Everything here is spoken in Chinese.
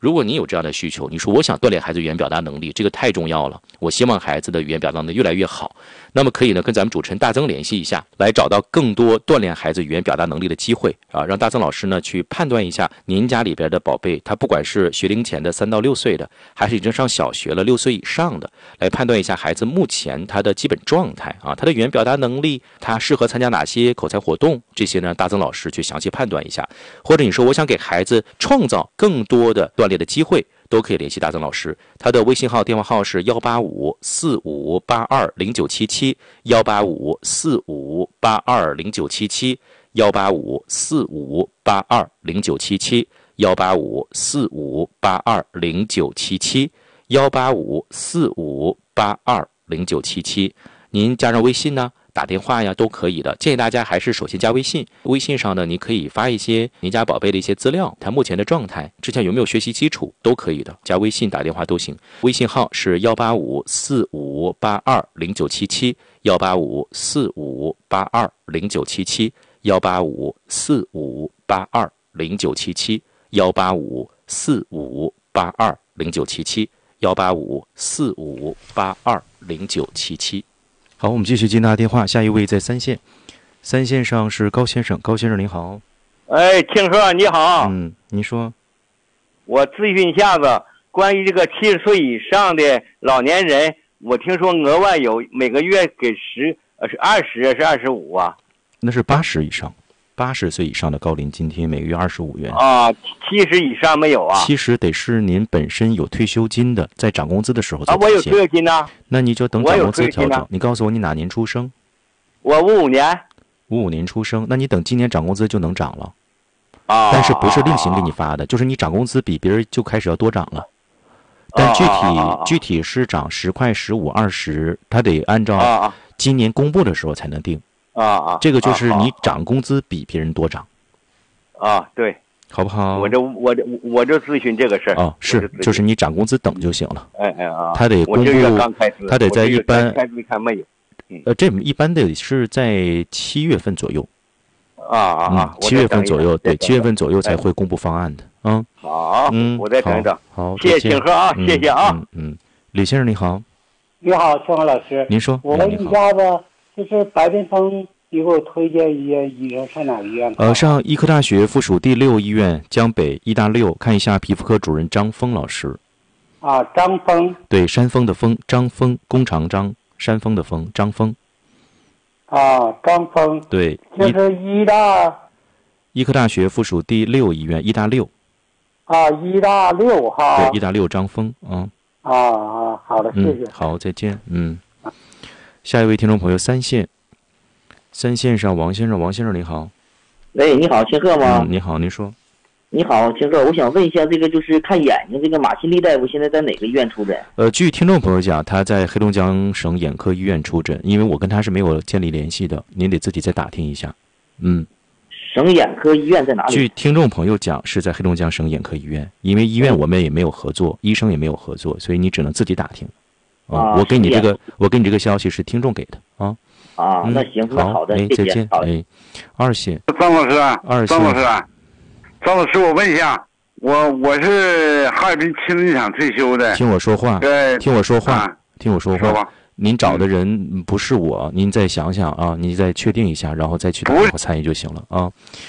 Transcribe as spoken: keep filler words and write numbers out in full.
如果你有这样的需求，你说我想锻炼孩子语言表达能力，这个太重要了，我希望孩子的语言表达能力越来越好，那么可以呢跟咱们主持人大曾联系一下，来找到更多锻炼孩子语言表达能力的机会啊，让大曾老师呢去判断一下您家里边的宝贝，他不管是学龄前的三到六岁的，还是已经上小学了六岁以上的，来判断一下孩子目前他的基本状态啊，他的语言表达能力，他适合参加哪些口才活动，这些呢大曾老师去详细判断一下。或者你说我想给孩子创造更多的锻炼的机会，都可以联系大曾老师，他的微信号电话号是幺八五四五八二零九七七，幺八五四五八二零九七七，幺八五四五八二零九七七，幺八五四五八二零九七七，幺八五四五八二零九七七。您加上微信呢，打电话呀都可以的，建议大家还是首先加微信。微信上呢，你可以发一些您家宝贝的一些资料，他目前的状态，之前有没有学习基础，都可以的。加微信打电话都行。微信号是幺八五四五八二零九七七，幺八五四五八二零九七七，幺八五四五八二零九七七，幺八五四五八二零九七七，幺八五四五八二零九七七。好，我们继续接拿电话，下一位在三线，三线上是高先生，高先生您好。 哎，庆贺你好。 嗯，您说。 我咨询一下子关于这个七十岁以上的老年人，我听说额外有每个月给十呃是二十是二十五啊？ 那是八十以上，八十岁以上的高龄津贴每个月二十五元啊，七十以上没有啊？ 七十得是您本身有退休金的，在涨工资的时候才啊，我有退休金呢。 那你就等涨工资调整。你告诉我你哪年出生？ 我五五年。 五五年出生，那你等今年涨工资就能涨了。 啊。 但是不是另行给你发的，就是你涨工资比别人就开始要多涨了。但具体、 啊、 具体是涨十块、十五、二十，他得按照今年公布的时候才能定。 啊啊。 这个就是你涨工资比别人多涨。 啊，对。 好不好？ 我就我就我就咨询这个事儿。 哦，是，就是你涨工资等就行了。 哎哎啊！ 他得公布，他得在一般， 开始看没有？ 嗯、呃，这一般得是在七月份左右。 啊啊啊！ 七、嗯、月份左右，对，七月份左右才会公布方案的。嗯。 好，嗯，我再等等。 好， 谢谢庆贺啊，谢谢啊。 嗯嗯，李先生你好。 你好，庆贺老师。 您说。 我问一下子，就是白癜风。你给我推荐医院，医生上哪个医院？ 呃，上医科大学附属第六医院江北医大六看一下皮肤科主任张峰老师。 啊，张峰。对， 山峰的峰，张峰，弓长张，山峰的峰，张峰。 啊，张峰。 对， 就是医大。 医科大学附属第六医院，医大六。 啊，医大六哈。 对，医大六张峰，嗯。 啊啊，好的，谢谢。 嗯、好，再见。嗯。下一位听众朋友，三线。三线上王先生，王先生你好。 喂，你好，庆贺吗？ 嗯，你好，您说。 你好，庆贺，我想问一下，这个就是看眼睛，这个马新立大夫现在在哪个医院出诊？ 呃，据听众朋友讲，他在黑龙江省眼科医院出诊，因为我跟他是没有建立联系的，您得自己再打听一下。嗯。 省眼科医院在哪里？ 据听众朋友讲，是在黑龙江省眼科医院，因为医院我们也没有合作，嗯、医生也没有合作，所以你只能自己打听。啊、嗯，我给你这个，我给你这个消息是听众给的啊。 啊，那行，那好的， 哎，再见，哎，二线， 张老师， 二线， 张老师，张老师，我问一下，我我是哈尔滨青林厂退休的， 听我说话， 对， 听我说话，啊、听我说话， 说吧， 您找的人不是我，您再想想啊，您再确定一下，然后再去打电话参与就行了啊。